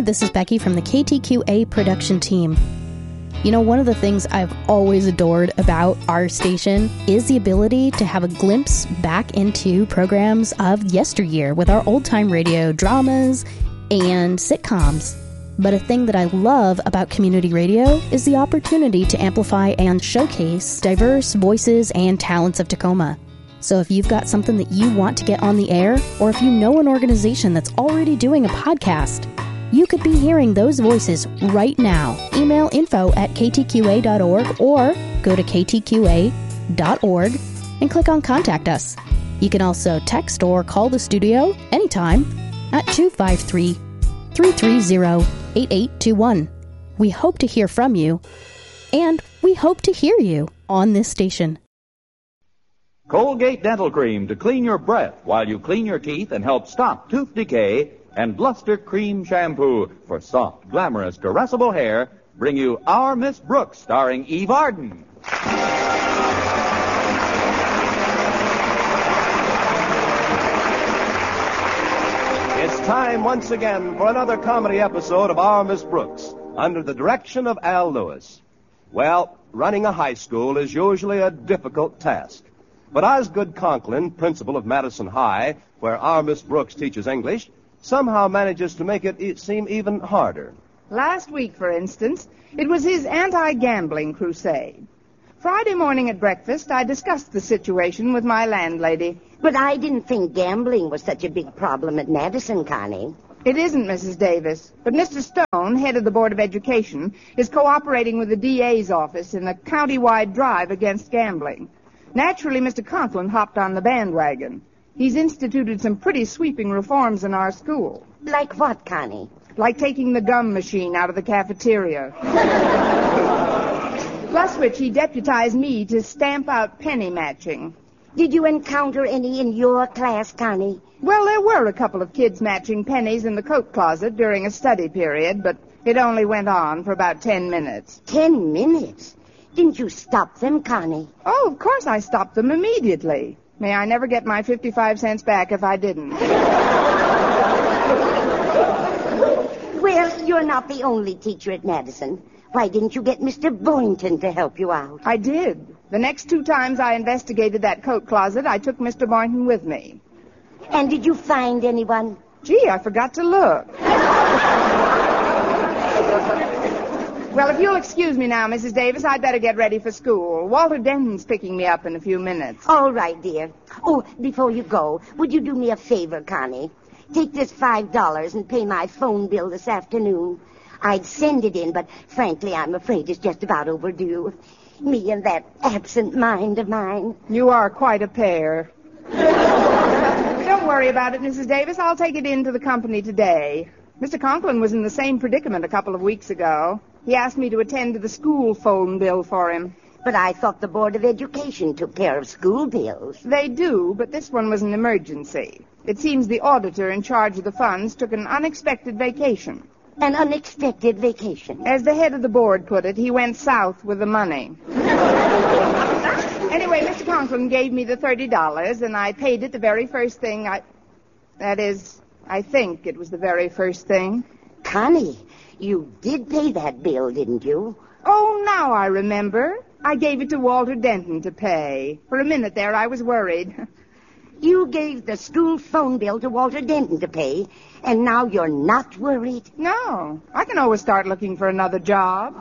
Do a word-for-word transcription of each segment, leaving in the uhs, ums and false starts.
Hey, this is Becky from the K T Q A production team. You know, one of the things I've always adored about our station is the ability to have a glimpse back into programs of yesteryear with our old-time radio dramas and sitcoms. But a thing that I love about community radio is the opportunity to amplify and showcase diverse voices and talents of Tacoma. So if you've got something that you want to get on the air, or if you know an organization that's already doing a podcast, you could be hearing those voices right now. Email info at k t q a dot org or go to k t q a dot org and click on Contact Us. You can also text or call the studio anytime at two five three, three three zero, eight eight two one. We hope to hear from you, and we hope to hear you on this station. Colgate Dental Cream to clean your breath while you clean your teeth and help stop tooth decay, and Luster Cream Shampoo for soft, glamorous, caressable hair bring you Our Miss Brooks, starring Eve Arden. It's time once again for another comedy episode of Our Miss Brooks, under the direction of Al Lewis. Well, running a high school is usually a difficult task. But Osgood Conklin, principal of Madison High, where our Miss Brooks teaches English, somehow manages to make it seem even harder. Last week, for instance, it was his anti-gambling crusade. Friday morning at breakfast, I discussed the situation with my landlady. But I didn't think gambling was such a big problem at Madison, Connie. It isn't, Missus Davis. But Mister Stone, head of the Board of Education, is cooperating with the D A's office in a county-wide drive against gambling. Naturally, Mister Conklin hopped on the bandwagon. He's instituted some pretty sweeping reforms in our school. Like what, Connie? Like taking the gum machine out of the cafeteria. Plus which, he deputized me to stamp out penny matching. Did you encounter any in your class, Connie? Well, there were a couple of kids matching pennies in the coat closet during a study period, but it only went on for about ten minutes. Ten minutes? Didn't you stop them, Connie? Oh, of course I stopped them immediately. May I never get my fifty-five cents back if I didn't. Well, you're not the only teacher at Madison. Why didn't you get Mister Boynton to help you out? I did. The next two times I investigated that coat closet, I took Mister Boynton with me. And did you find anyone? Gee, I forgot to look. Well, if you'll excuse me now, Missus Davis, I'd better get ready for school. Walter Denton's picking me up in a few minutes. All right, dear. Oh, before you go, would you do me a favor, Connie? Take this five dollars and pay my phone bill this afternoon. I'd send it in, but frankly, I'm afraid it's just about overdue. Me and that absent mind of mine. You are quite a pair. Don't worry about it, Missus Davis. I'll take it in to the company today. Mister Conklin was in the same predicament a couple of weeks ago. He asked me to attend to the school phone bill for him. But I thought the Board of Education took care of school bills. They do, but this one was an emergency. It seems the auditor in charge of the funds took an unexpected vacation. An unexpected vacation? As the head of the board put it, he went south with the money. Anyway, Mister Conklin gave me the thirty dollars, and I paid it the very first thing I... That is, I think it was the very first thing. Connie, you did pay that bill, didn't you? Oh, now I remember. I gave it to Walter Denton to pay. For a minute there, I was worried. You gave the school phone bill to Walter Denton to pay, and now you're not worried? No. I can always start looking for another job.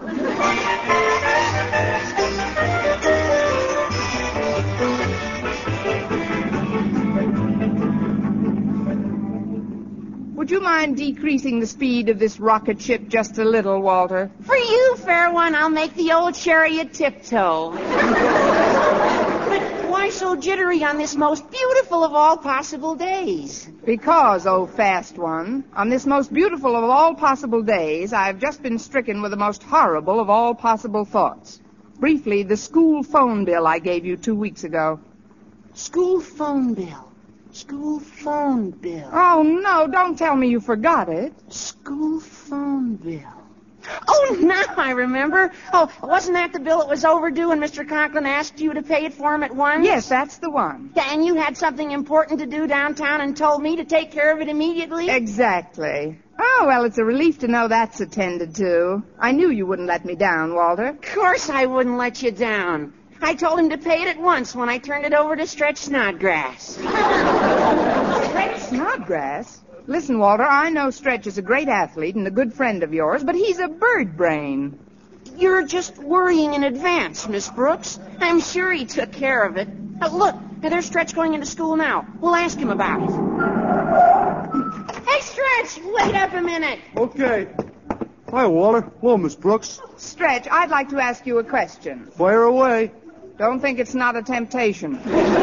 Would you mind decreasing the speed of this rocket ship just a little, Walter? For you, fair one, I'll make the old chariot tiptoe. But why so jittery on this most beautiful of all possible days? Because, oh fast one, on this most beautiful of all possible days, I've just been stricken with the most horrible of all possible thoughts. Briefly, the school phone bill I gave you two weeks ago. School phone bill. School phone bill. Oh, no, don't tell me you forgot it. School phone bill. Oh, now I remember. Oh, wasn't that the bill that was overdue and Mister Conklin asked you to pay it for him at once? Yes, that's the one. Yeah, and you had something important to do downtown and told me to take care of it immediately? Exactly. Oh, well, it's a relief to know that's attended to. I knew you wouldn't let me down, Walter. Of course I wouldn't let you down. I told him to pay it at once when I turned it over to Stretch Snodgrass. Stretch Snodgrass? Listen, Walter, I know Stretch is a great athlete and a good friend of yours, but he's a bird brain. You're just worrying in advance, Miss Brooks. I'm sure he took care of it. Uh, look, there's Stretch going into school now. We'll ask him about it. Hey, Stretch, wait up a minute. Okay. Hi, Walter. Hello, Miss Brooks. Stretch, I'd like to ask you a question. Fire away. Don't think it's not a temptation.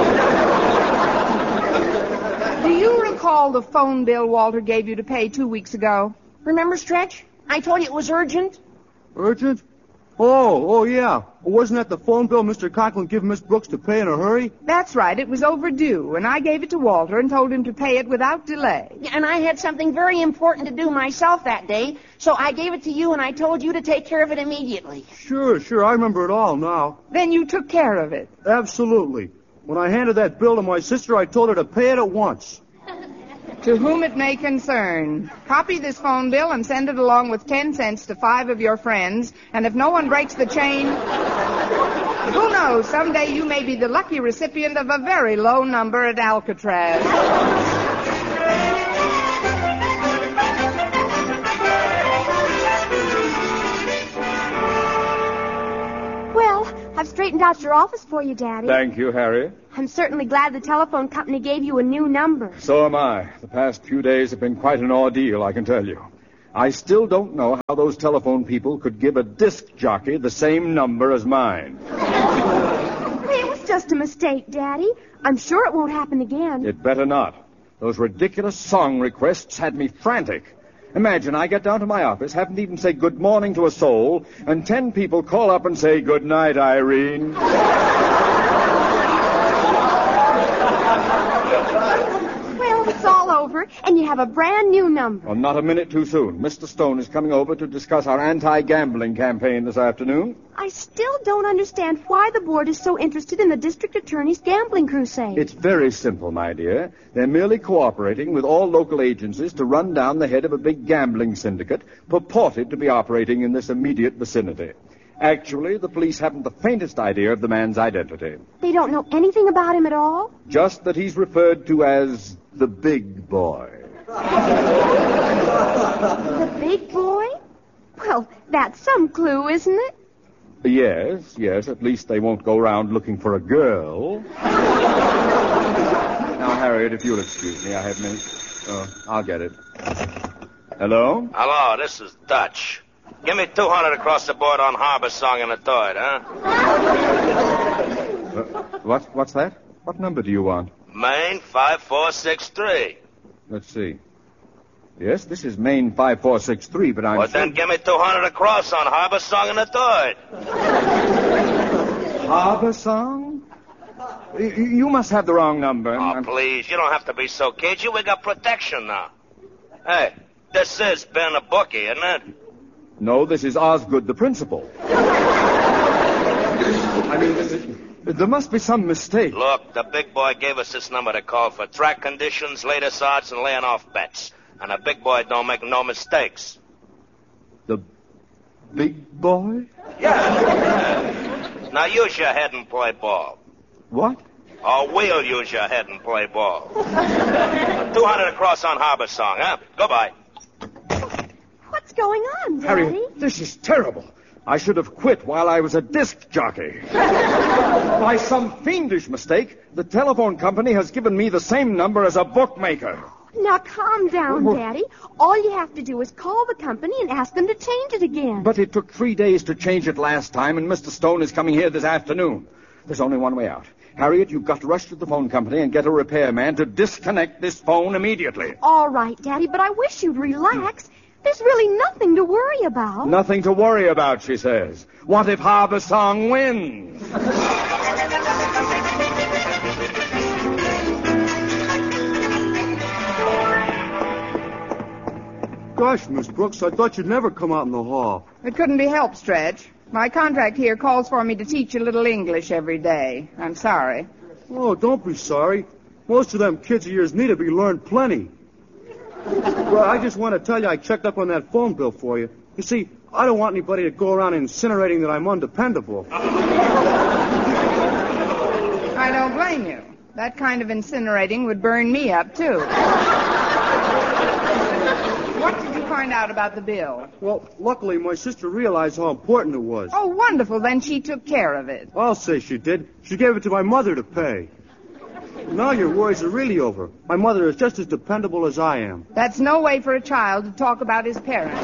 Do you recall the phone bill Walter gave you to pay two weeks ago? Remember, Stretch? I told you it was urgent. Urgent? Oh, oh, yeah. Wasn't that the phone bill Mister Conklin gave Miss Brooks to pay in a hurry? That's right. It was overdue, and I gave it to Walter and told him to pay it without delay. Yeah, and I had something very important to do myself that day, so I gave it to you and I told you to take care of it immediately. Sure, sure. I remember it all now. Then you took care of it. Absolutely. When I handed that bill to my sister, I told her to pay it at once. To whom it may concern. Copy this phone bill and send it along with ten cents to five of your friends, and if no one breaks the chain, who knows, someday you may be the lucky recipient of a very low number at Alcatraz. Well, I've straightened out your office for you, Daddy. Thank you, Harriet. I'm certainly glad the telephone company gave you a new number. So am I. The past few days have been quite an ordeal, I can tell you. I still don't know how those telephone people could give a disc jockey the same number as mine. It was just a mistake, Daddy. I'm sure it won't happen again. It better not. Those ridiculous song requests had me frantic. Imagine I get down to my office, haven't even said good morning to a soul, and ten people call up and say, good night, Irene. Well, it's all over, and you have a brand new number. Well, not a minute too soon. Mister Stone is coming over to discuss our anti-gambling campaign this afternoon. I still don't understand why the board is so interested in the district attorney's gambling crusade. It's very simple, my dear. They're merely cooperating with all local agencies to run down the head of a big gambling syndicate purported to be operating in this immediate vicinity. Actually, the police haven't the faintest idea of the man's identity. They don't know anything about him at all? Just that he's referred to as the big boy. The big boy? Well, that's some clue, isn't it? Yes, yes, at least they won't go around looking for a girl. Now, Harriet, if you'll excuse me, I have minutes. Oh, I'll get it. Hello? Hello, this is Dutch. Give me two hundred across the board on Harbor Song and a third, huh? Uh, what? What's that? What number do you want? Maine five four six three. Let's see. Yes, this is Maine five four six three, but I'm Well, sure... then give me two hundred across on Harbor Song and a third. Harbor Song? Y- You must have the wrong number. Oh, I'm- please, you don't have to be so cagey. We got protection now. Hey, this is Ben a bookie, isn't it? No, this is Osgood, the principal. I mean, this is- there must be some mistake. Look, the big boy gave us this number to call for track conditions, latest odds, and laying off bets. And a big boy don't make no mistakes. The big boy? Yeah. Now use your head and play ball. What? Or we'll use your head and play ball. two hundred across on Harbor Song, huh? Goodbye. What's going on, Daddy? Harriet, this is terrible. I should have quit while I was a disc jockey. By some fiendish mistake, the telephone company has given me the same number as a bookmaker. Now, calm down, Daddy. All you have to do is call the company and ask them to change it again. But it took three days to change it last time, and Mister Stone is coming here this afternoon. There's only one way out. Harriet, you've got to rush to the phone company and get a repairman to disconnect this phone immediately. All right, Daddy, but I wish you'd relax. There's really nothing to worry about. Nothing to worry about, she says. What if Harbor Song wins? Gosh, Miss Brooks, I thought you'd never come out in the hall. It couldn't be helped, Stretch. My contract here calls for me to teach a little English every day. I'm sorry. Oh, don't be sorry. Most of them kids of yours need to be learned plenty. Well, I just want to tell you I checked up on that phone bill for you. You see, I don't want anybody to go around incinerating that I'm undependable. I don't blame you. That kind of incinerating would burn me up, too. What did you find out about the bill? Well, luckily, my sister realized how important it was. Oh, wonderful. Then she took care of it. I'll say she did. She gave it to my mother to pay. Now your worries are really over. My mother is just as dependable as I am. That's no way for a child to talk about his parents.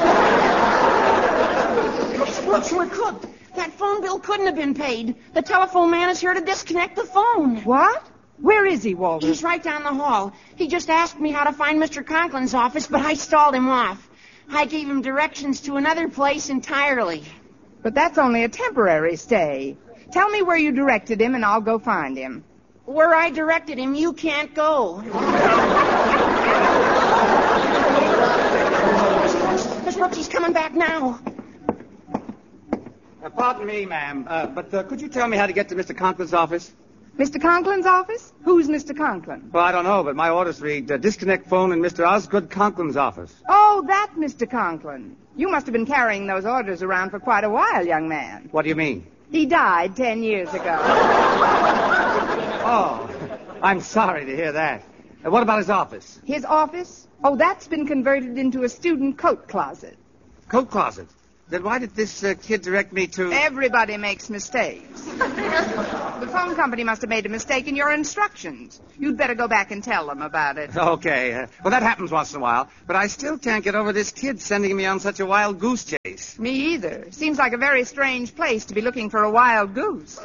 Miss Brooks, we're cooked. That phone bill couldn't have been paid. The telephone man is here to disconnect the phone. What? Where is he, Walter? He's right down the hall. He just asked me how to find Mister Conklin's office, but I stalled him off. I gave him directions to another place entirely. But that's only a temporary stay. Tell me where you directed him, and I'll go find him. Where I directed him, you can't go. Miss Brooks, he's coming back now. Uh, pardon me, ma'am, uh, but uh, could you tell me how to get to Mister Conklin's office? Mister Conklin's office? Who's Mister Conklin? Well, I don't know, but my orders read uh, disconnect phone in Mister Osgood Conklin's office. Oh, that Mister Conklin. You must have been carrying those orders around for quite a while, young man. What do you mean? He died ten years ago. Oh, I'm sorry to hear that. Uh, what about his office? His office? Oh, that's been converted into a student coat closet. Coat closet? Then why did this uh, kid direct me to... Everybody makes mistakes. The phone company must have made a mistake in your instructions. You'd better go back and tell them about it. Okay. Uh, well, that happens once in a while. But I still can't get over this kid sending me on such a wild goose chase. Me either. Seems like a very strange place to be looking for a wild goose.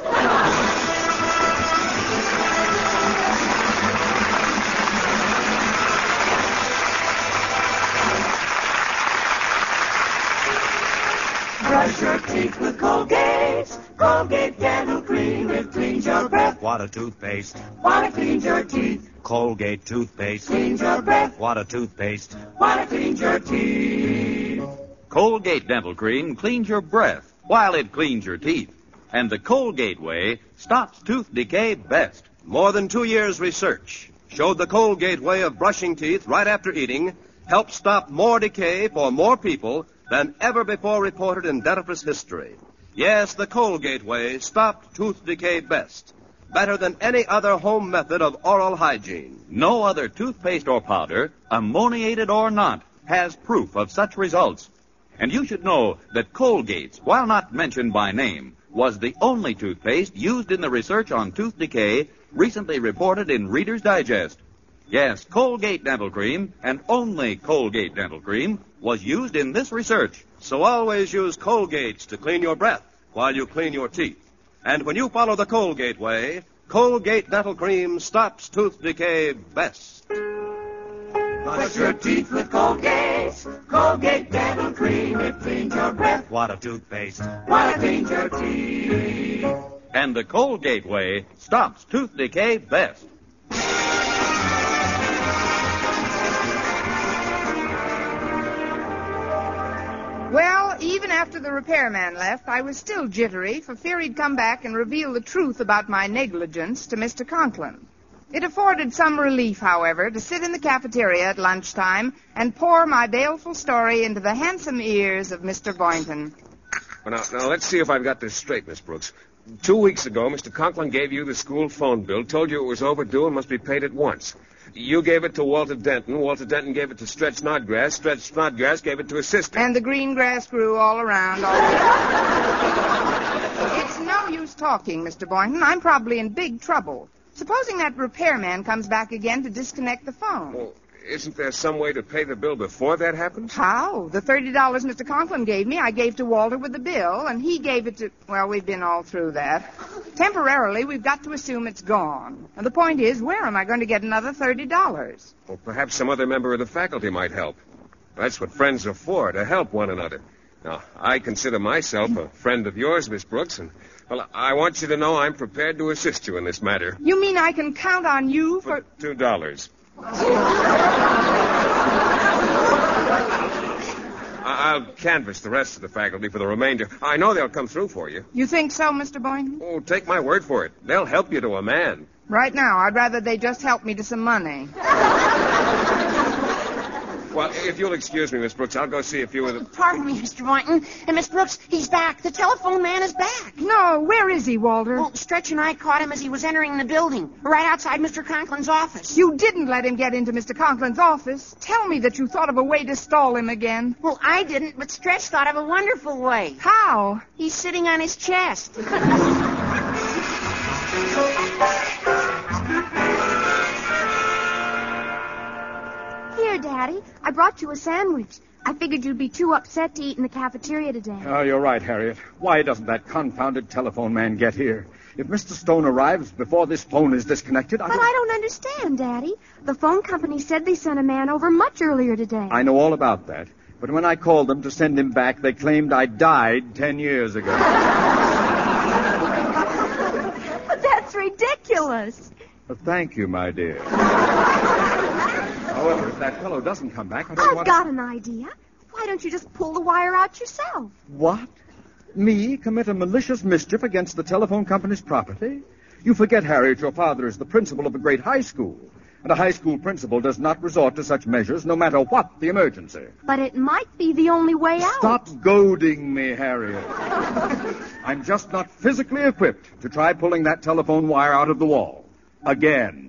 Brush your teeth with Colgate. Colgate Dental Cream. It cleans your breath. What a toothpaste. What it cleans your teeth. Colgate toothpaste. Cleans your breath. What a toothpaste. What it cleans your teeth. Colgate Dental Cream cleans your breath while it cleans your teeth. And the Colgate way stops tooth decay best. More than two years' research showed the Colgate way of brushing teeth right after eating helped stop more decay for more people than ever before reported in dentifrice history. Yes, the Colgate way stopped tooth decay best. Better than any other home method of oral hygiene. No other toothpaste or powder, ammoniated or not, has proof of such results. And you should know that Colgate's, while not mentioned by name, was the only toothpaste used in the research on tooth decay recently reported in Reader's Digest. Yes, Colgate Dental Cream, and only Colgate Dental Cream, was used in this research. So always use Colgates to clean your breath while you clean your teeth. And when you follow the Colgate way, Colgate Dental Cream stops tooth decay best. Brush your teeth with Colgate. Colgate Dental Cream. It cleans your breath. What a toothpaste. What it cleans your teeth. And the Colgate way stops tooth decay best. Well, even after the repairman left, I was still jittery for fear he'd come back and reveal the truth about my negligence to Mister Conklin. It afforded some relief, however, to sit in the cafeteria at lunchtime and pour my baleful story into the handsome ears of Mister Boynton. Well, now, now, let's see if I've got this straight, Miss Brooks. Two weeks ago, Mister Conklin gave you the school phone bill, told you it was overdue and must be paid at once. You gave it to Walter Denton. Walter Denton gave it to Stretch Snodgrass. Stretch Snodgrass gave it to his sister. And the green grass grew all around. All It's no use talking, Mister Boynton. I'm probably in big trouble. Supposing that repairman comes back again to disconnect the phone. Well, isn't there some way to pay the bill before that happens? How? The thirty dollars Mister Conklin gave me, I gave to Walter with the bill, and he gave it to... Well, we've been all through that. Temporarily, we've got to assume it's gone. And the point is, where am I going to get another thirty dollars? Well, perhaps some other member of the faculty might help. That's what friends are for, to help one another. Now, I consider myself a friend of yours, Miss Brooks, and, well, I want you to know I'm prepared to assist you in this matter. You mean I can count on you for... For two dollars. I'll canvass the rest of the faculty for the remainder. I know they'll come through for you. You think so, Mister Boynton? Oh, take my word for it. They'll help you to a man. Right now, I'd rather they just help me to some money. Well, if you'll excuse me, Miss Brooks, I'll go see a few of the... Pardon me, Mister Boynton. And Miss Brooks, he's back. The telephone man is back. No, where is he, Walter? Well, Stretch and I caught him as he was entering the building, right outside Mister Conklin's office. You didn't let him get into Mister Conklin's office. Tell me that you thought of a way to stall him again. Well, I didn't, but Stretch thought of a wonderful way. How? He's sitting on his chest. Here, Daddy, I brought you a sandwich. I figured you'd be too upset to eat in the cafeteria today. Oh, you're right, Harriet. Why doesn't that confounded telephone man get here? If Mister Stone arrives before this phone is disconnected, I... But I don't understand, Daddy. The phone company said they sent a man over much earlier today. I know all about that. But when I called them to send him back, they claimed I died ten years ago. But that's ridiculous. Well, thank you, my dear. However, if that fellow doesn't come back, I don't I've want got an idea. Why don't you just pull the wire out yourself? What? Me commit a malicious mischief against the telephone company's property? You forget, Harriet, your father is the principal of a great high school. And a high school principal does not resort to such measures no matter what the emergency. But it might be the only way out. Stop goading me, Harriet. I'm just not physically equipped to try pulling that telephone wire out of the wall. Again.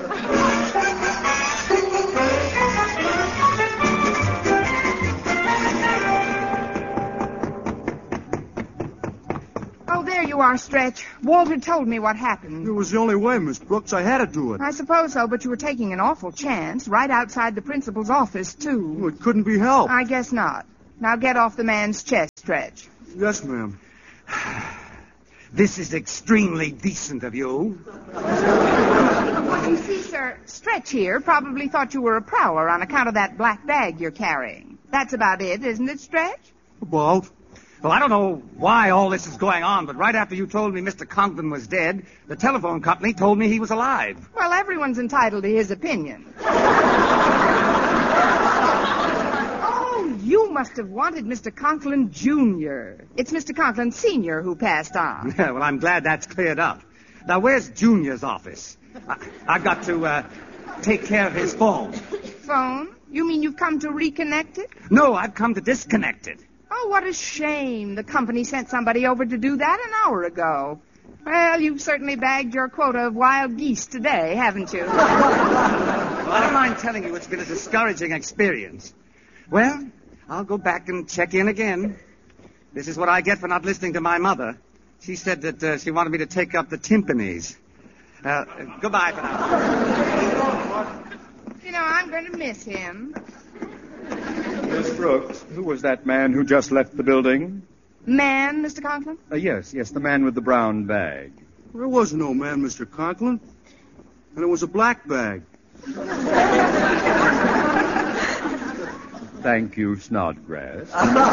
Oh, there you are, Stretch. Walter told me what happened. It was the only way, Miss Brooks. I had to do it. I suppose so, but you were taking an awful chance right outside the principal's office, too. Oh, it couldn't be helped. I guess not. Now get off the man's chest, Stretch. Yes, ma'am. This is extremely decent of you. You see, sir, Stretch here probably thought you were a prowler on account of that black bag you're carrying. That's about it, isn't it, Stretch? About? Well, I don't know why all this is going on, but right after you told me Mister Conklin was dead, the telephone company told me he was alive. Well, everyone's entitled to his opinion. Oh, you must have wanted Mister Conklin Junior It's Mister Conklin Senior who passed on. Yeah, well, I'm glad that's cleared up. Now, where's Junior's office? I, I've got to uh, take care of his phone. Phone? You mean you've come to reconnect it? No, I've come to disconnect it. Oh, what a shame. The company sent somebody over to do that an hour ago. Well, you've certainly bagged your quota of wild geese today, haven't you? Well, I don't mind telling you it's been a discouraging experience. Well, I'll go back and check in again. This is what I get for not listening to my mother. She said that uh, she wanted me to take up the timpanis. Uh, uh, goodbye for now. You know, I'm going to miss him. Miss Brooks, who was that man who just left the building? Man, Mister Conklin? Uh, yes, yes, the man with the brown bag. There was no man, Mister Conklin. And it was a black bag. Thank you, Snodgrass.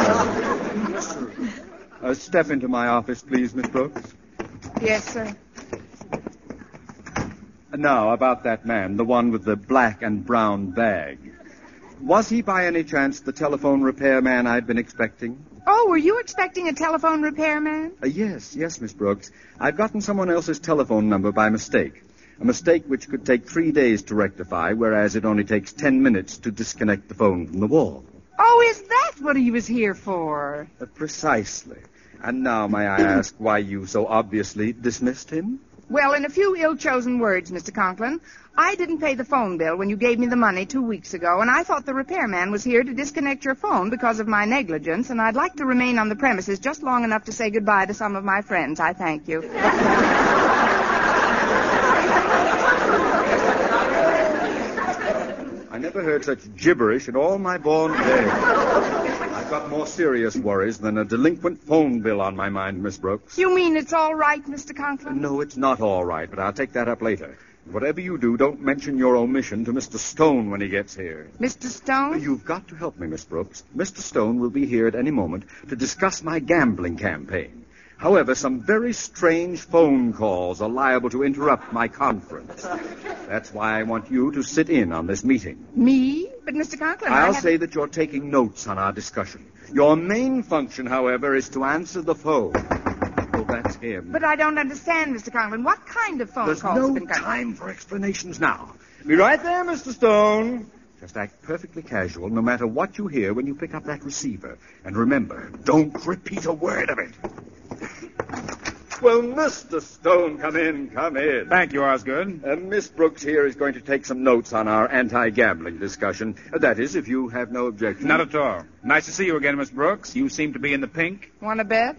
uh, step into my office, please, Miss Brooks. Yes, sir. Now, about that man, the one with the black and brown bag. Was he by any chance the telephone repairman I'd been expecting? Oh, were you expecting a telephone repairman? Uh, yes, yes, Miss Brooks. I've gotten someone else's telephone number by mistake. A mistake which could take three days to rectify, whereas it only takes ten minutes to disconnect the phone from the wall. Oh, is that what he was here for? Uh, precisely. And now, may I ask why you so obviously dismissed him? Well, in a few ill-chosen words, Mister Conklin, I didn't pay the phone bill when you gave me the money two weeks ago, and I thought the repairman was here to disconnect your phone because of my negligence, and I'd like to remain on the premises just long enough to say goodbye to some of my friends. I thank you. I never heard such gibberish in all my born days. I've got more serious worries than a delinquent phone bill on my mind, Miss Brooks. You mean it's all right, Mister Conklin? No, it's not all right, but I'll take that up later. Whatever you do, don't mention your omission to Mister Stone when he gets here. Mister Stone? You've got to help me, Miss Brooks. Mister Stone will be here at any moment to discuss my gambling campaign. However, some very strange phone calls are liable to interrupt my conference. That's why I want you to sit in on this meeting. Me? But, Mister Conklin, I I'll have... say that you're taking notes on our discussion. Your main function, however, is to answer the phone. Oh, that's him. But I don't understand, Mister Conklin. What kind of phone There's calls no have been coming? time for explanations now. Be right there, Mister Stone. Just act perfectly casual, no matter what you hear when you pick up that receiver. And remember, don't repeat a word of it. Well, Mister Stone, come in, come in. Thank you, Osgood. Uh, Miss Brooks here is going to take some notes on our anti-gambling discussion. Uh, that is, if you have no objection. Not at all. Nice to see you again, Miss Brooks. You seem to be in the pink. Want to bet?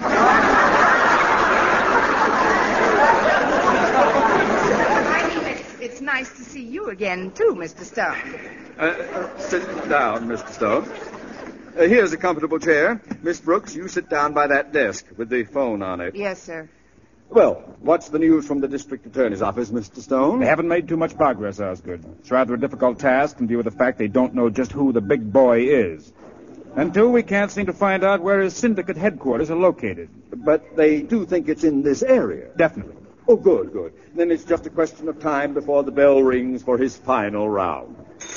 It's nice to see you again, too, Mister Stone. Uh, uh, sit down, Mister Stone. Uh, here's a comfortable chair. Miss Brooks, you sit down by that desk with the phone on it. Yes, sir. Well, what's the news from the district attorney's office, Mister Stone? They haven't made too much progress, Osgood. It's rather a difficult task in view of the fact they don't know just who the big boy is. And two, we can't seem to find out where his syndicate headquarters are located. But they do think it's in this area. Definitely. Oh, good, good. Then it's just a question of time before the bell rings for his final round.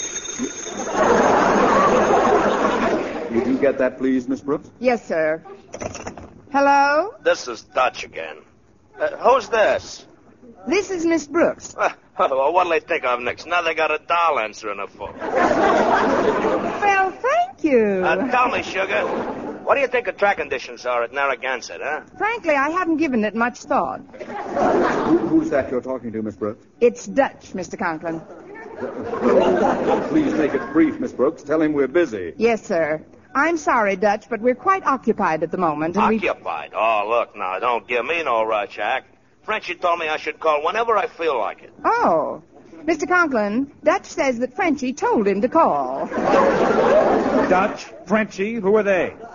Did you get that, please, Miss Brooks? Yes, sir. Hello? This is Dutch again. Uh, who's this? This is Miss Brooks. Uh, well, what'll they think of next? Now they got a doll answering the phone. Well, thank you. Uh, tell me, Sugar, what do you think the track conditions are at Narragansett, huh? Frankly, I haven't given it much thought. Who, who's that you're talking to, Miss Brooks? It's Dutch, Mister Conklin. Please make it brief, Miss Brooks. Tell him we're busy. Yes, sir. I'm sorry, Dutch, but we're quite occupied at the moment. And Occupied? We... Oh, look, now, don't give me no rush, Jack. Frenchie told me I should call whenever I feel like it. Oh. Mister Conklin, Dutch says that Frenchie told him to call. Dutch, Frenchie, who are they?